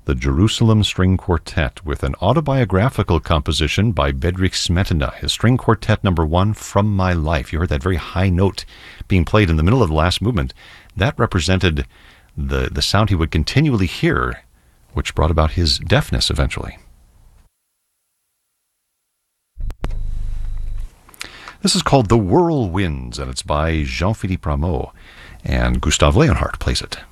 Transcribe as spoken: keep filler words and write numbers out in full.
the Jerusalem String Quartet with an autobiographical composition by Bedřich Smetana, his String Quartet number one, From My Life. You heard that very high note being played in the middle of the last movement. That represented the, the sound he would continually hear, which brought about his deafness eventually. This is called The Whirlwinds, and it's by Jean-Philippe Rameau, and Gustav Leonhardt plays it.